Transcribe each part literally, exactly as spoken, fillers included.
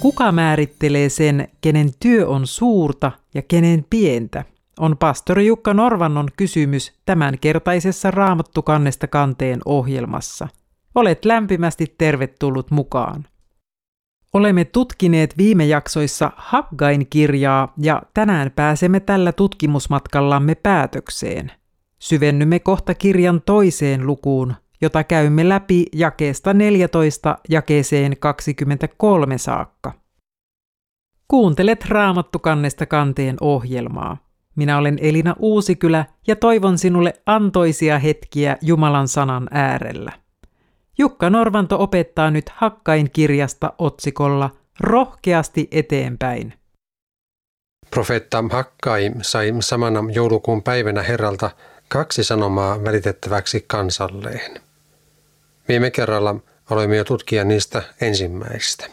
Kuka määrittelee sen, kenen työ on suurta ja kenen pientä, on pastori Jukka Norvannon kysymys tämänkertaisessa Raamattu kannesta kanteen ohjelmassa. Olet lämpimästi tervetullut mukaan. Olemme tutkineet viime jaksoissa Haggain kirjaa ja tänään pääsemme tällä tutkimusmatkallamme päätökseen. Syvennymme kohta kirjan toiseen lukuun, jota käymme läpi jakeesta neljätoista jakeeseen kaksikymmentäkolme saakka. Kuuntelet Raamattu kannesta kanteen ohjelmaa. Minä olen Elina Uusikylä ja toivon sinulle antoisia hetkiä Jumalan sanan äärellä. Jukka Norvanto opettaa nyt Haggain kirjasta otsikolla Rohkeasti eteenpäin. Profeetta Haggai sai samana joulukuun päivänä Herralta kaksi sanomaa välitettäväksi kansalleen. Viime kerralla aloimme jo tutkia niistä ensimmäistä.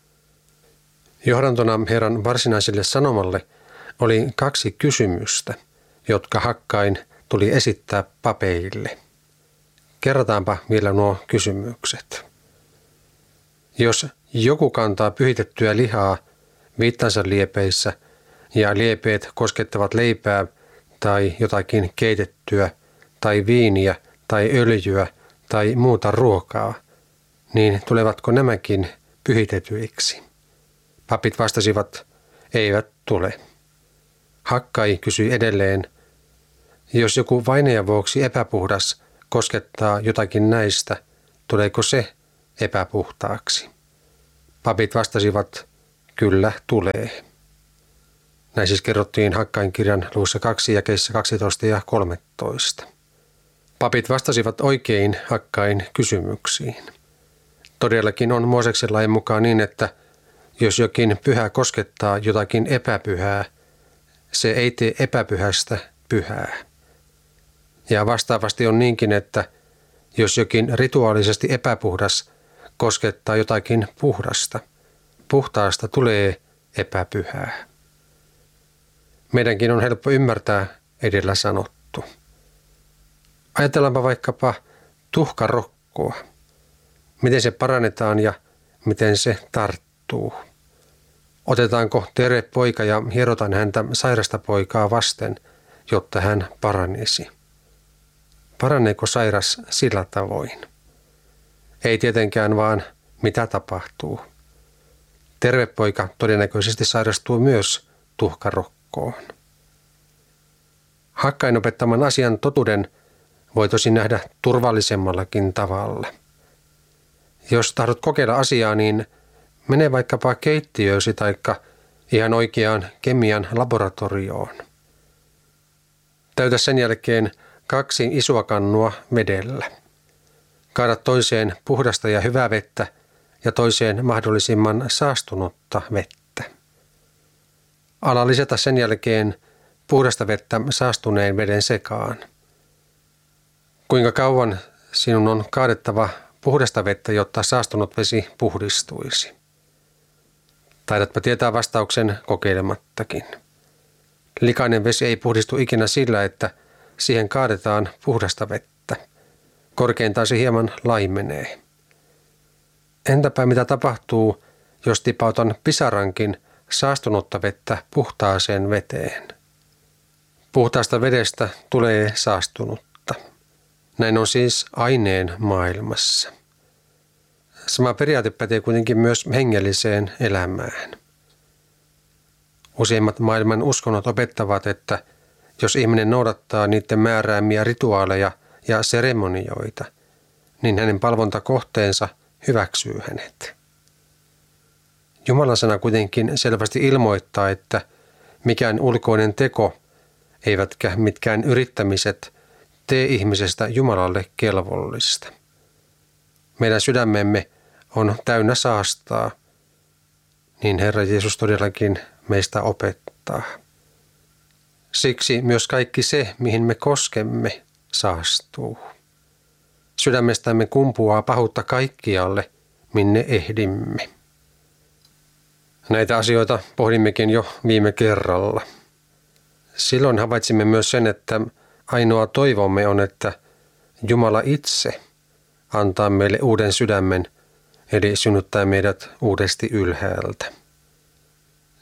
Johdantona Herran varsinaiselle sanomalle oli kaksi kysymystä, jotka Haggain tuli esittää papeille. Kerrataanpa vielä nuo kysymykset. Jos joku kantaa pyhitettyä lihaa viittansa liepeissä ja liepeet koskettavat leipää tai jotakin keitettyä tai viiniä tai öljyä tai muuta ruokaa, niin tulevatko nämäkin pyhitetyiksi? Papit vastasivat, eivät tule. Haggai kysyi edelleen, jos joku vainajan vuoksi epäpuhdas koskettaa jotakin näistä, tuleeko se epäpuhtaaksi? Papit vastasivat, kyllä tulee. Näin siis kerrottiin Haggain kirjan luvussa kaksi jakeissa kaksitoista ja kolmetoista. Papit vastasivat oikein Haggain kysymyksiin. Todellakin on Mooseksen lain mukaan niin, että jos jokin pyhä koskettaa jotakin epäpyhää, se ei tee epäpyhästä pyhää. Ja vastaavasti on niinkin, että jos jokin rituaalisesti epäpuhdas koskettaa jotakin puhdasta, puhtaasta tulee epäpyhää. Meidänkin on helppo ymmärtää edellä sanottu. Ajatellaanpa vaikkapa tuhkarokkoa. Miten se parannetaan ja miten se tarttuu. Otetaanko terve poika ja hierotaan häntä sairasta poikaa vasten, jotta hän paranisi? Paraneeko sairas sillä tavoin? Ei tietenkään, vaan mitä tapahtuu. Terve poika todennäköisesti sairastuu myös tuhkarokkoon. Haggain opettaman asian totuuden voi tosin nähdä turvallisemmallakin tavalla. Jos tahdot kokeilla asiaa, niin mene vaikkapa keittiöösi taikka ihan oikeaan kemian laboratorioon. Täytä sen jälkeen kaksi isoa kannua vedellä. Kaada toiseen puhdasta ja hyvää vettä ja toiseen mahdollisimman saastunutta vettä. Ala lisätä sen jälkeen puhdasta vettä saastuneen veden sekaan. Kuinka kauan sinun on kaadettava puhdasta vettä, jotta saastunut vesi puhdistuisi? Taidatpa tietää vastauksen kokeilemattakin. Likainen vesi ei puhdistu ikinä sillä, että siihen kaadetaan puhdasta vettä. Korkeintaan se hieman laimenee. Entäpä mitä tapahtuu, jos tipautan pisarankin saastunutta vettä puhtaaseen veteen? Puhtaasta vedestä tulee saastunutta. Näin on siis aineen maailmassa. Sama periaate pätee kuitenkin myös hengelliseen elämään. Useimmat maailman uskonnot opettavat, että jos ihminen noudattaa niiden määräämiä rituaaleja ja seremonioita, niin hänen palvontakohteensa hyväksyy hänet. Jumalan sana kuitenkin selvästi ilmoittaa, että mikään ulkoinen teko, eivätkä mitkään yrittämiset tee ihmisestä Jumalalle kelvollista. Meidän sydämemme on täynnä saastaa, niin Herra Jeesus todellakin meistä opettaa. Siksi myös kaikki se, mihin me koskemme, saastuu. Sydämestämme kumpuaa pahuutta kaikkialle, minne ehdimme. Näitä asioita pohdimmekin jo viime kerralla. Silloin havaitsimme myös sen, että ainoa toivomme on, että Jumala itse antaa meille uuden sydämen, eli synnyttää meidät uudesti ylhäältä.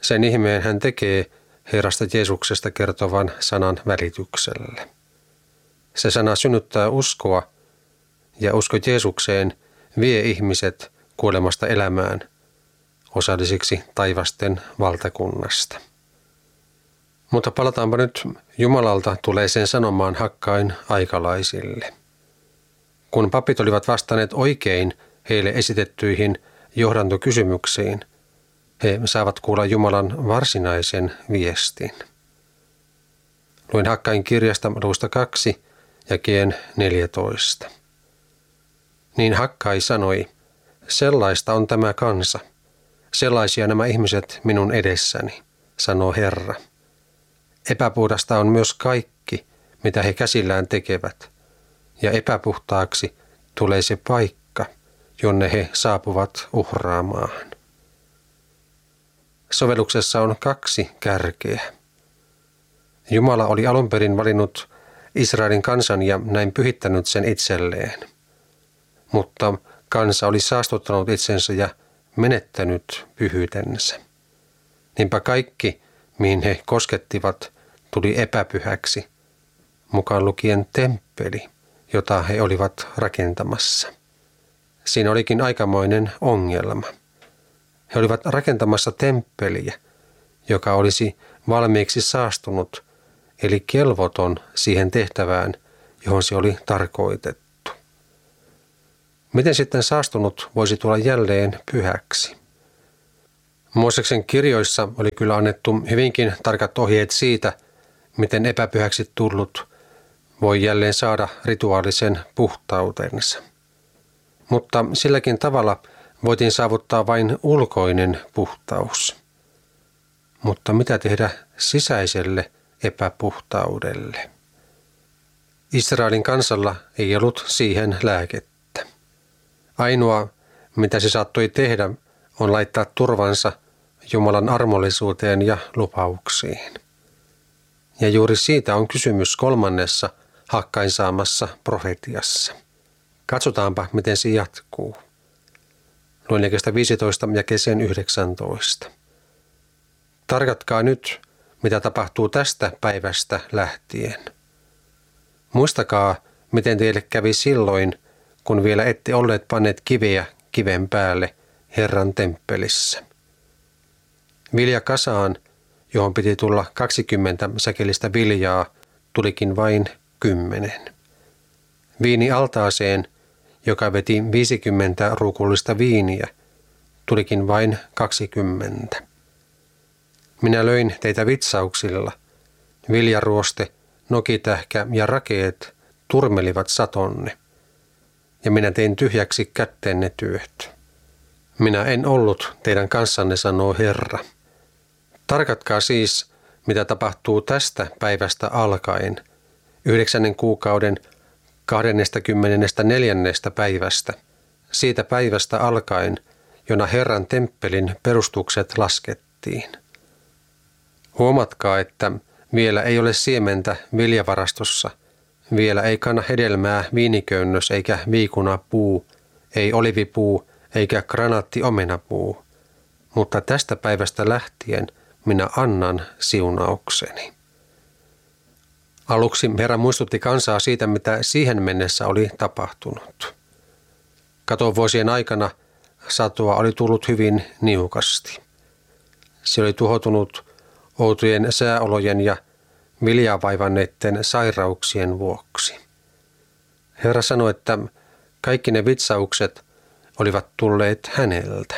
Sen ihmeen hän tekee Herrasta Jeesuksesta kertovan sanan välityksellä. Se sana synnyttää uskoa, ja usko Jeesukseen vie ihmiset kuolemasta elämään osallisiksi taivasten valtakunnasta. Mutta palataanpa nyt Jumalalta tuleeseen sanomaan Hakkain aikalaisille. Kun papit olivat vastanneet oikein heille esitettyihin johdantokysymyksiin, he saavat kuulla Jumalan varsinaisen viestin. Luin Hakkain kirjasta luvusta kaksi jakeen neljätoista. Niin Hakkai sanoi, sellaista on tämä kansa, sellaisia nämä ihmiset minun edessäni, sanoo Herra. Epäpuhdasta on myös kaikki, mitä he käsillään tekevät, ja epäpuhtaaksi tulee se paikka, jonne he saapuvat uhraamaan. Sovelluksessa on kaksi kärkeä. Jumala oli alun perin valinnut Israelin kansan ja näin pyhittänyt sen itselleen. Mutta kansa oli saastuttanut itsensä ja menettänyt pyhyytensä. Niinpä kaikki, mihin he koskettivat, tuli epäpyhäksi, mukaan lukien temppeli, jota he olivat rakentamassa. Siinä olikin aikamoinen ongelma. He olivat rakentamassa temppeliä, joka olisi valmiiksi saastunut, eli kelvoton siihen tehtävään, johon se oli tarkoitettu. Miten sitten saastunut voisi tulla jälleen pyhäksi? Mooseksen kirjoissa oli kyllä annettu hyvinkin tarkat ohjeet siitä, miten epäpyhäksi tullut voi jälleen saada rituaalisen puhtautensa. Mutta silläkin tavalla voitiin saavuttaa vain ulkoinen puhtaus. Mutta mitä tehdä sisäiselle epäpuhtaudelle? Israelin kansalla ei ollut siihen lääkettä. Ainoa, mitä se saattoi tehdä, on laittaa turvansa Jumalan armollisuuteen ja lupauksiin. Ja juuri siitä on kysymys kolmannessa Hakkain saamassa profetiassa. Katsotaanpa, miten se jatkuu. Luen jakeesta viisitoista jakeeseen yhdeksäntoista. Tarkatkaa nyt, mitä tapahtuu tästä päivästä lähtien. Muistakaa, miten teille kävi silloin, kun vielä ette olleet panneet kiveä kiven päälle Herran temppelissä. Vilja kasaan, johon piti tulla kaksikymmentä säkelistä viljaa, tulikin vain kymmenen. Viini altaaseen, joka veti viisikymmentä ruukullista viiniä, tulikin vain kaksikymmentä. Minä löin teitä vitsauksilla. Viljaruoste, nokitähkä ja rakeet turmelivat satonne. Ja minä tein tyhjäksi kätteenne työt. Minä en ollut teidän kanssanne, sanoo Herra. Tarkatkaa siis, mitä tapahtuu tästä päivästä alkaen, yhdeksännen kuukauden kahdestakymmenestä neljännestä päivästä, siitä päivästä alkaen, jona Herran temppelin perustukset laskettiin. Huomatkaa, että vielä ei ole siementä viljavarastossa, vielä ei kanna hedelmää viiniköynnös eikä viikunapuu, ei olivipuu eikä granaattiomenapuu, mutta tästä päivästä lähtien minä annan siunaukseni. Aluksi Herra muistutti kansaa siitä, mitä siihen mennessä oli tapahtunut. Katovuosien aikana satoa oli tullut hyvin niukasti. Se oli tuhoutunut outojen sääolojen ja viljaa vaivanneiden sairauksien vuoksi. Herra sanoi, että kaikki ne vitsaukset olivat tulleet häneltä.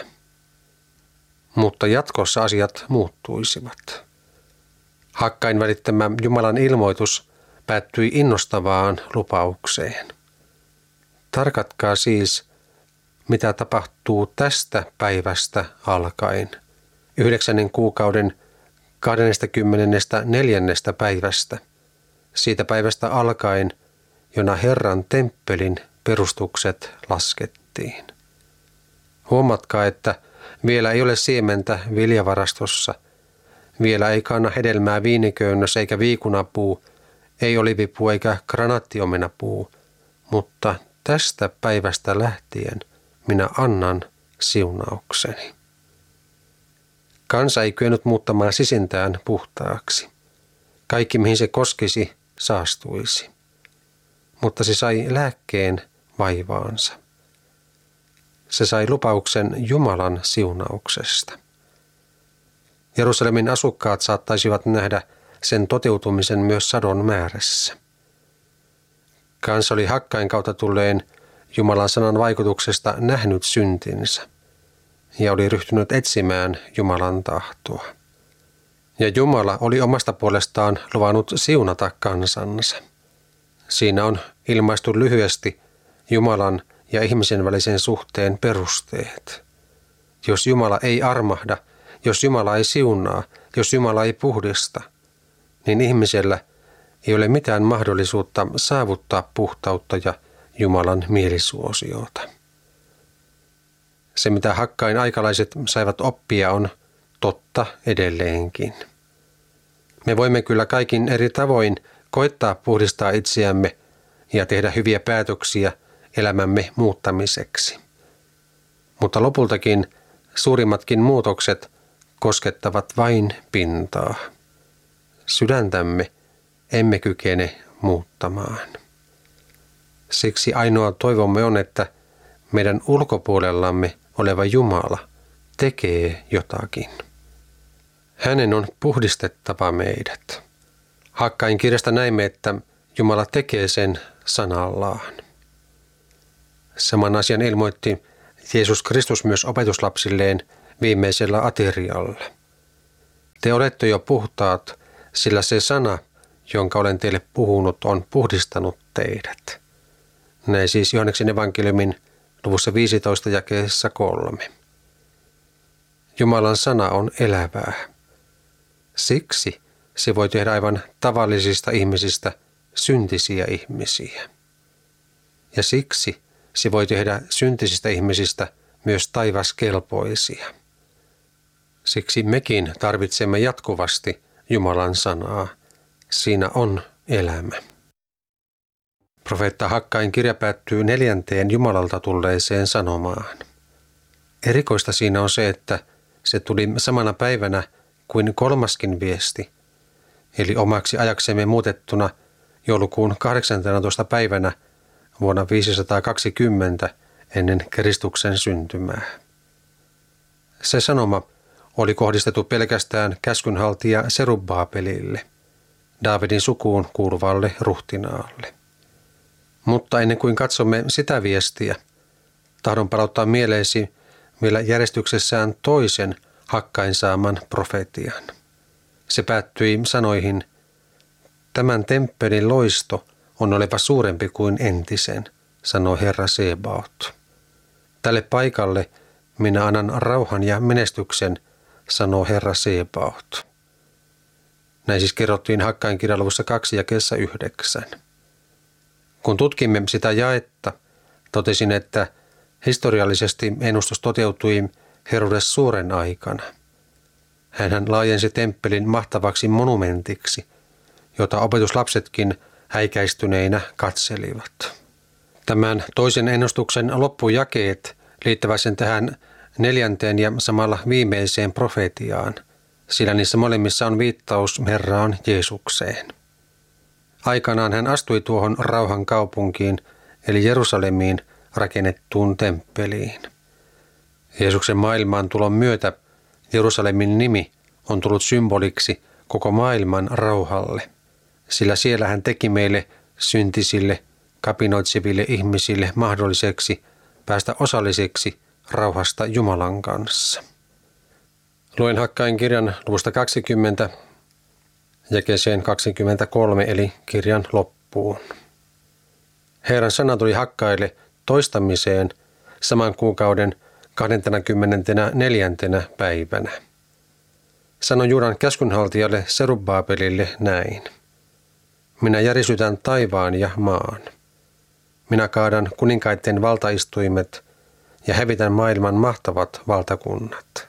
Mutta jatkossa asiat muuttuisivat. Hakkain välittämä Jumalan ilmoitus päättyi innostavaan lupaukseen. Tarkatkaa siis, mitä tapahtuu tästä päivästä alkaen, yhdeksännen kuukauden kahdestakymmenestä neljännestä päivästä, siitä päivästä alkaen, jona Herran temppelin perustukset laskettiin. Huomatkaa, että vielä ei ole siementä viljavarastossa, vielä ei kanna hedelmää viiniköynnös eikä viikunapuu, ei olivipuu eikä granaattiomenapuu, mutta tästä päivästä lähtien minä annan siunaukseni. Kansa ei kyennyt muuttamaan sisintään puhtaaksi. Kaikki, mihin se koskisi, saastuisi. Mutta se sai lääkkeen vaivaansa. Se sai lupauksen Jumalan siunauksesta. Jerusalemin asukkaat saattaisivat nähdä sen toteutumisen myös sadon määrässä. Kansa oli Hakkain kautta tulleen Jumalan sanan vaikutuksesta nähnyt syntinsä ja oli ryhtynyt etsimään Jumalan tahtoa. Ja Jumala oli omasta puolestaan luvannut siunata kansansa. Siinä on ilmaistu lyhyesti Jumalan ja ihmisen välisen suhteen perusteet. Jos Jumala ei armahda, jos Jumala ei siunaa, jos Jumala ei puhdista, niin ihmisellä ei ole mitään mahdollisuutta saavuttaa puhtautta ja Jumalan mielisuosiota. Se, mitä Hakkain aikalaiset saivat oppia, on totta edelleenkin. Me voimme kyllä kaikin eri tavoin koettaa puhdistaa itseämme ja tehdä hyviä päätöksiä elämämme muuttamiseksi. Mutta lopultakin suurimmatkin muutokset koskettavat vain pintaa. Sydäntämme emme kykene muuttamaan. Siksi ainoa toivomme on, että meidän ulkopuolellamme oleva Jumala tekee jotakin. Hänen on puhdistettava meidät. Hakkain kirjasta näimme, että Jumala tekee sen sanallaan. Saman asian ilmoitti Jeesus Kristus myös opetuslapsilleen viimeisellä aterialla. Te olette jo puhtaat, sillä se sana, jonka olen teille puhunut, on puhdistanut teidät. Näin siis Johanneksen evankeliumin luvussa viisitoista jakeessa kolme. Jumalan sana on elävää. Siksi se voi tehdä aivan tavallisista ihmisistä syntisiä ihmisiä. Ja siksi se voi tehdä syntisistä ihmisistä myös taivaskelpoisia. Siksi mekin tarvitsemme jatkuvasti Jumalan sanaa. Siinä on elämä. Profeetta Hakkain kirja päättyy neljänteen Jumalalta tulleeseen sanomaan. Erikoista siinä on se, että se tuli samana päivänä kuin kolmaskin viesti, eli omaksi ajaksemme muutettuna joulukuun kahdeksanteenatoista päivänä vuonna viisisataakaksikymmentä ennen Kristuksen syntymää. Se sanoma oli kohdistettu pelkästään käskynhaltija Serubbaabelille, Daavidin sukuun kuuluvalle ruhtinaalle. Mutta ennen kuin katsomme sitä viestiä, tahdon palauttaa mieleesi vielä järjestyksessään toisen Hakkain saaman profetian. Se päättyi sanoihin, tämän temppelin loisto on oleva suurempi kuin entisen, sanoi Herra Sebaot. Tälle paikalle minä annan rauhan ja menestyksen, sanoo Herra Sebaot. Näin siis kerrottiin Hakkain kirjan luvussa kaksi jakeessa yhdeksän. Kun tutkimme sitä jaetta, totesin, että historiallisesti ennustus toteutui Herodes suuren aikana. Hänhän laajensi temppelin mahtavaksi monumentiksi, jota opetuslapsetkin häikäistyneinä katselivat. Tämän toisen ennustuksen loppujakeet liittävät sen tähän neljänteen ja samalla viimeiseen profetiaan, sillä niissä molemmissa on viittaus Herraan Jeesukseen. Aikanaan hän astui tuohon rauhan kaupunkiin, eli Jerusalemiin rakennettuun temppeliin. Jeesuksen maailmaan tulon myötä Jerusalemin nimi on tullut symboliksi koko maailman rauhalle, sillä siellä hän teki meille syntisille, kapinoitseville ihmisille mahdolliseksi päästä osalliseksi rauhasta Jumalan kanssa. Luen Hakkain kirjan luvusta kaksikymmentä jakeeseen kaksikymmentäkolme eli kirjan loppuun. Herran sana tuli Hakkaille toistamiseen saman kuukauden kahdeskymmenesneljäs päivänä. Sano Juudan käskynhaltijalle Serubbaabelille näin. Minä järisytän taivaan ja maan. Minä kaadan kuninkaiden valtaistuimet ja hävitän maailman mahtavat valtakunnat.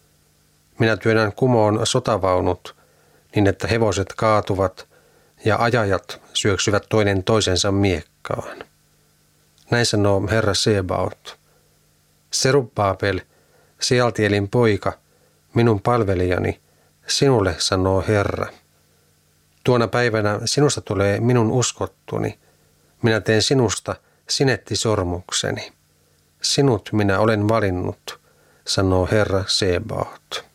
Minä työnnän kumoon sotavaunut niin, että hevoset kaatuvat ja ajajat syöksyvät toinen toisensa miekkaan. Näin sanoo Herra Sebaot. Serubbaabel, Sealtielin poika, minun palvelijani, sinulle sanoo Herra. Tuona päivänä sinusta tulee minun uskottuni. Minä teen sinusta sinettisormukseni. Sinut minä olen valinnut, sanoo Herra Sebaot.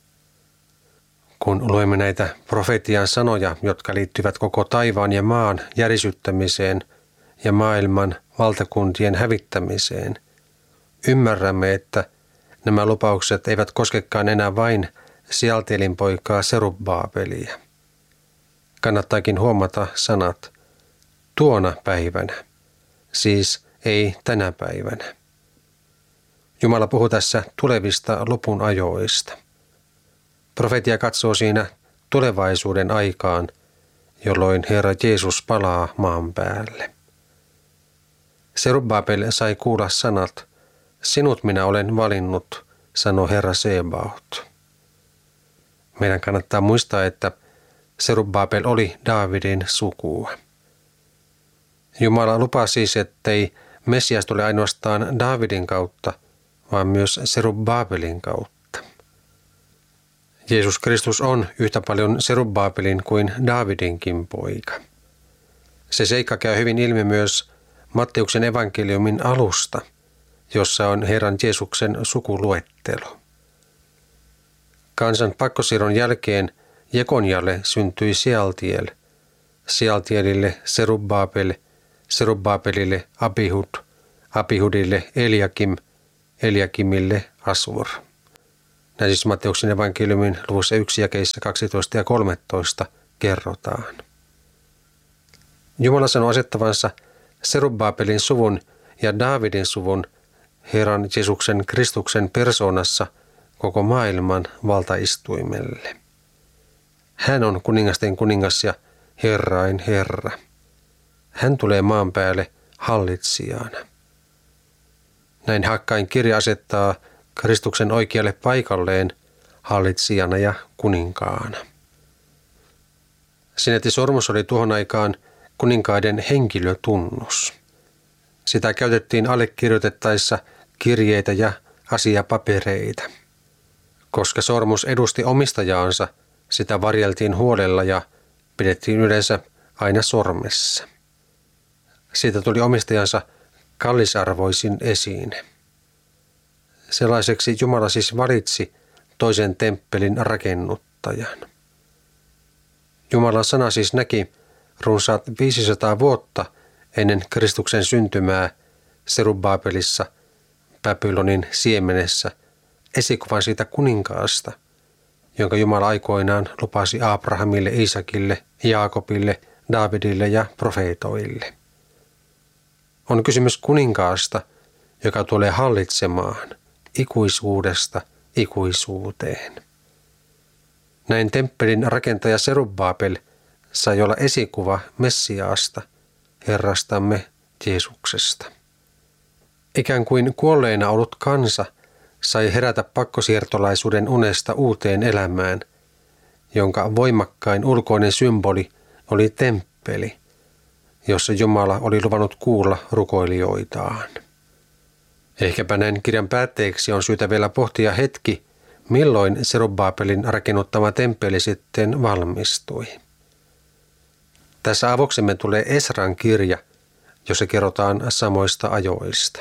Kun luemme näitä profetian sanoja, jotka liittyvät koko taivaan ja maan järisyttämiseen ja maailman valtakuntien hävittämiseen, ymmärrämme, että nämä lupaukset eivät koskekaan enää vain Sialtielin poikaa Serubbaabelia. Kannattaakin huomata sanat tuona päivänä, siis ei tänä päivänä. Jumala puhuu tässä tulevista lopun ajoista. Profetia katsoo siinä tulevaisuuden aikaan, jolloin Herra Jeesus palaa maan päälle. Serubbabel sai kuulla sanat, sinut minä olen valinnut, sanoi Herra Sebaot. Meidän kannattaa muistaa, että Serubbabel oli Daavidin sukua. Jumala lupasi siis, ettei Messias tule ainoastaan Daavidin kautta, vaan myös Serubbabelin kautta. Jeesus Kristus on yhtä paljon Serubbabelin kuin Daavidinkin poika. Se seikka käy hyvin ilmi myös Matteuksen evankeliumin alusta, jossa on Herran Jeesuksen sukuluettelo. Kansan pakkosiirron jälkeen Jekonjalle syntyi Sealtiel, Sealtielille Serubbabel, Serubbabelille Abihud, Abihudille Eliakim, Eliakimille Asur. Näin siis Matteuksen evankeliumin luvussa yksi jakeissa kaksitoista ja kolmetoista kerrotaan. Jumala sanoi asettavansa Serubbabelin suvun ja Daavidin suvun Herran Jeesuksen Kristuksen persoonassa koko maailman valtaistuimelle. Hän on kuningasten kuningas ja Herrain Herra. Hän tulee maan päälle hallitsijana. Näin Hakkain kirja asettaa Kristuksen oikealle paikalleen hallitsijana ja kuninkaana. Sinettisormus oli tuohon aikaan kuninkaiden henkilötunnus. Sitä käytettiin allekirjoitettaessa kirjeitä ja asiapapereita. Koska sormus edusti omistajaansa, sitä varjeltiin huolella ja pidettiin yleensä aina sormessa. Siitä tuli omistajansa kallisarvoisin esine. Sellaiseksi Jumala siis valitsi toisen temppelin rakennuttajan. Jumalan sana siis näki runsaat viisisataa vuotta ennen Kristuksen syntymää Serubbabelissa, Babylonin siemenessä, esikuvan siitä kuninkaasta, jonka Jumala aikoinaan lupasi Abrahamille, Iisakille, Jaakobille, Daavidille ja profeetoille. On kysymys kuninkaasta, joka tulee hallitsemaan ikuisuudesta ikuisuuteen. Näin temppelin rakentaja Serubbabel sai olla esikuva Messiaasta, Herrastamme Jeesuksesta. Ikään kuin kuolleena ollut kansa sai herätä pakkosiirtolaisuuden unesta uuteen elämään, jonka voimakkain ulkoinen symboli oli temppeli, jossa Jumala oli luvannut kuulla rukoilijoitaan. Ehkäpä näin kirjan päätteeksi on syytä vielä pohtia hetki, milloin Serubbabelin rakennuttama temppeli sitten valmistui. Tässä avoksemme tulee Esran kirja, jossa kerrotaan samoista ajoista.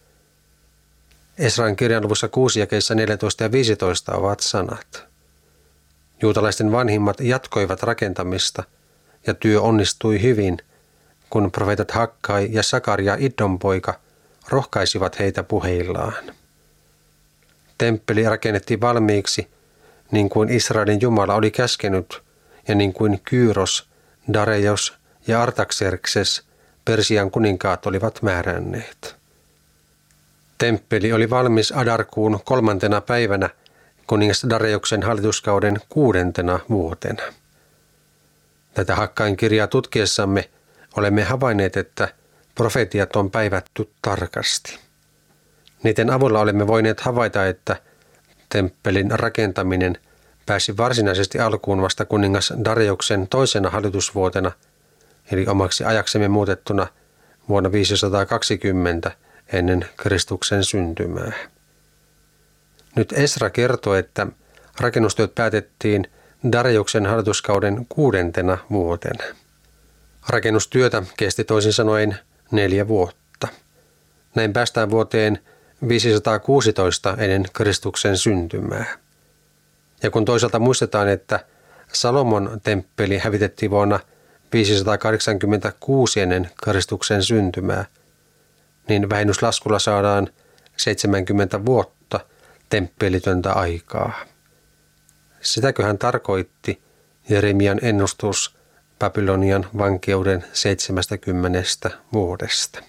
Esran kirjan luvussa kuusi jakeissa neljätoista ja viisitoista ovat sanat. Juutalaisten vanhimmat jatkoivat rakentamista ja työ onnistui hyvin, kun profeetat Hakkai ja Sakaria Iddon poika rohkaisivat heitä puheillaan. Temppeli rakennettiin valmiiksi, niin kuin Israelin Jumala oli käskenyt, ja niin kuin Kyros, Dareios ja Artaxerxes, Persian kuninkaat, olivat määränneet. Temppeli oli valmis Adarkuun kolmantena päivänä kuningas Dareioksen hallituskauden kuudentena vuotena. Tätä Hakkain kirjaa tutkiessamme olemme havainneet, että profetiat on päivätty tarkasti. Niiden avulla olemme voineet havaita, että temppelin rakentaminen pääsi varsinaisesti alkuun vasta kuningas Darioksen toisena hallitusvuotena, eli omaksi ajaksemme muutettuna vuonna viisisataakaksikymmentä ennen Kristuksen syntymää. Nyt Esra kertoo, että rakennustyöt päätettiin Dariuksen hallituskauden kuudentena vuotena. Rakennustyötä kesti toisin sanoen neljä vuotta. Näin päästään vuoteen viisisataakuusitoista ennen Kristuksen syntymää. Ja kun toisaalta muistetaan, että Salomon temppeli hävitettiin vuonna viisisataakahdeksankymmentäkuusi ennen Kristuksen syntymää, niin vähennyslaskulla saadaan seitsemänkymmentä vuotta temppelitöntä aikaa. Sitäköhän tarkoitti Jeremian ennustus Babylonian vankeuden seitsemästäkymmenestä vuodesta.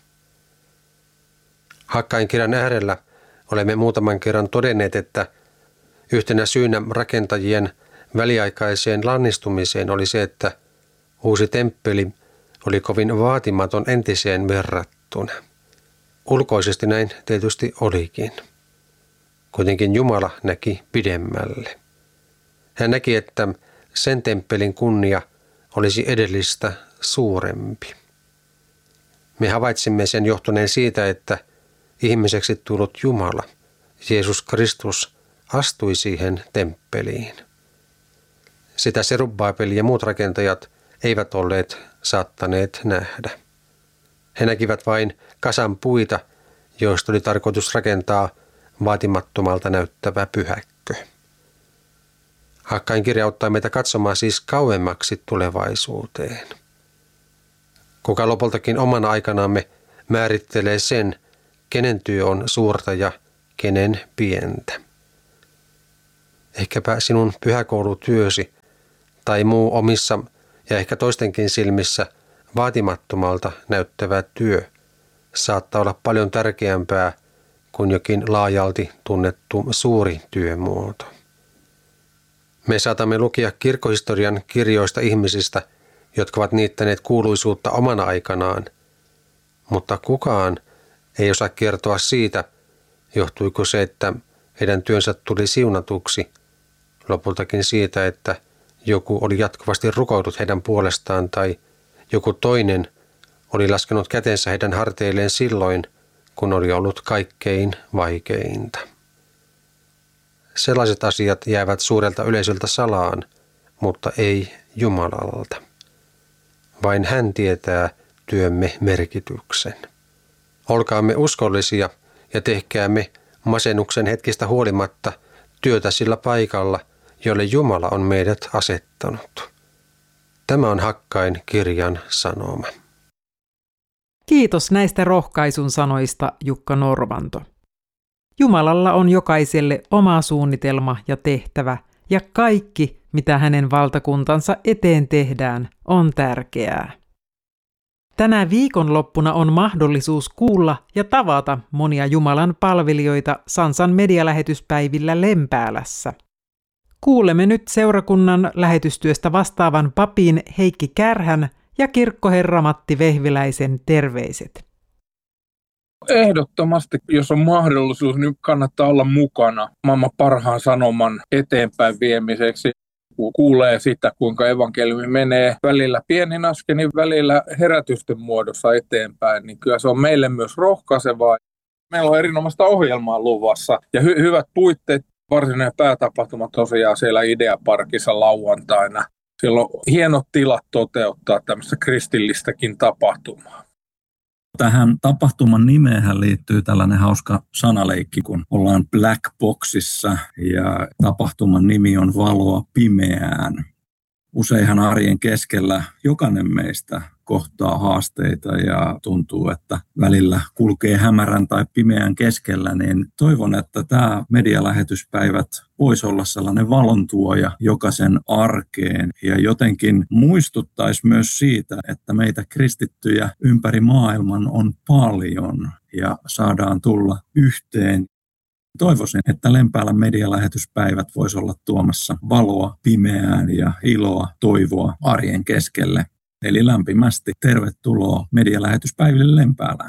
Hakkain kirjan äärellä olemme muutaman kerran todenneet, että yhtenä syynä rakentajien väliaikaiseen lannistumiseen oli se, että uusi temppeli oli kovin vaatimaton entiseen verrattuna. Ulkoisesti näin tietysti olikin. Kuitenkin Jumala näki pidemmälle. Hän näki, että sen temppelin kunnia olisi edellistä suurempi. Me havaitsimme sen johtuneen siitä, että ihmiseksi tullut Jumala, Jeesus Kristus, astui siihen temppeliin. Sitä Serubbabel ja muut rakentajat eivät olleet saattaneet nähdä. He näkivät vain kasan puita, joista oli tarkoitus rakentaa vaatimattomalta näyttävä pyhäkkö. Hakkain kirja auttaa meitä katsomaan siis kauemmaksi tulevaisuuteen. Kuka lopultakin omana aikanamme määrittelee sen, kenen työ on suurta ja kenen pientä. Ehkäpä sinun pyhäkoulutyösi tai muu omissa ja ehkä toistenkin silmissä vaatimattomalta näyttävä työ saattaa olla paljon tärkeämpää kuin jokin laajalti tunnettu suuri työmuoto. Me saatamme lukea kirkkohistorian kirjoista ihmisistä, jotka ovat niittäneet kuuluisuutta omana aikanaan, mutta kukaan ei osaa kertoa siitä, johtuiko se, että heidän työnsä tuli siunatuksi, lopultakin siitä, että joku oli jatkuvasti rukoillut heidän puolestaan tai joku toinen oli laskenut kätensä heidän harteilleen silloin, kun oli ollut kaikkein vaikeinta. Sellaiset asiat jäävät suurelta yleisöltä salaan, mutta ei Jumalalta. Vain hän tietää työmme merkityksen. Olkaamme uskollisia ja tehkäämme masennuksen hetkistä huolimatta työtä sillä paikalla, jolle Jumala on meidät asettanut. Tämä on Hakkain kirjan sanoma. Kiitos näistä rohkaisun sanoista, Jukka Norvanto. Jumalalla on jokaiselle oma suunnitelma ja tehtävä, ja kaikki, mitä hänen valtakuntansa eteen tehdään, on tärkeää. Tänä viikonloppuna on mahdollisuus kuulla ja tavata monia Jumalan palvelijoita Sansan medialähetyspäivillä Lempäälässä. Kuulemme nyt seurakunnan lähetystyöstä vastaavan papin Heikki Kärhän ja kirkkoherra Matti Vehviläisen terveiset. Ehdottomasti, jos on mahdollisuus, niin kannattaa olla mukana maailman parhaan sanoman eteenpäin viemiseksi. Kun kuulee sitä, kuinka evankeliumi menee välillä pienin askelin, välillä herätysten muodossa eteenpäin, niin kyllä se on meille myös rohkaisevaa. Meillä on erinomaista ohjelmaa luvassa ja hy- hyvät puitteet. Varsinainen päätapahtuma tosiaan siellä Ideaparkissa lauantaina. Siellä on hienot tilat toteuttaa tämmöistä kristillistäkin tapahtumaa. Tähän tapahtuman nimeenhän liittyy tällainen hauska sanaleikki, kun ollaan Black Boxissa ja tapahtuman nimi on Valoa pimeään. Useinhan arjen keskellä jokainen meistä kohtaa haasteita ja tuntuu, että välillä kulkee hämärän tai pimeän keskellä, niin toivon, että tämä medialähetyspäivät voisi olla sellainen valontuoja jokaisen arkeen ja jotenkin muistuttaisi myös siitä, että meitä kristittyjä ympäri maailman on paljon ja saadaan tulla yhteen. Toivoisin, että Lempäälän medialähetyspäivät voisi olla tuomassa valoa pimeään ja iloa, toivoa arjen keskelle. Eli lämpimästi tervetuloa medialähetyspäiville Lempäälään.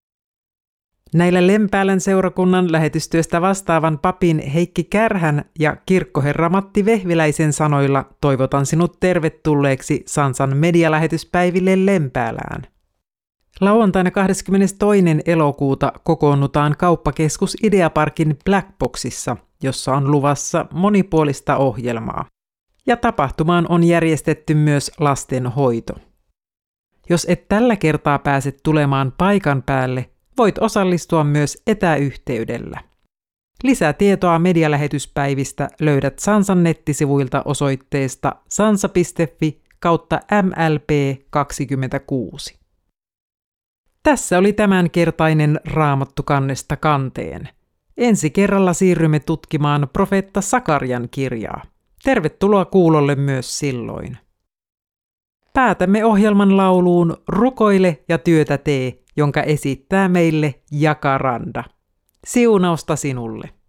Näillä Lempäälän seurakunnan lähetystyöstä vastaavan papin Heikki Kärhän ja kirkkoherra Matti Vehviläisen sanoilla toivotan sinut tervetulleeksi Sansan medialähetyspäiville Lempäälään. Lauantaina kahdeskymmenestoinen elokuuta kokoonnutaan kauppakeskus Ideaparkin Blackboxissa, jossa on luvassa monipuolista ohjelmaa. Ja tapahtumaan on järjestetty myös lastenhoito. Jos et tällä kertaa pääse tulemaan paikan päälle, voit osallistua myös etäyhteydellä. Lisätietoa medialähetyspäivistä löydät Sansan nettisivuilta osoitteesta sansa piste fi kautta M L P kaksikymmentäkuusi. Tässä oli tämänkertainen Raamattu kannesta kanteen. Ensi kerralla siirrymme tutkimaan profeetta Sakarian kirjaa. Tervetuloa kuulolle myös silloin. Päätämme ohjelman lauluun Rukoile ja työtä tee, jonka esittää meille Jakaranda. Siunausta sinulle.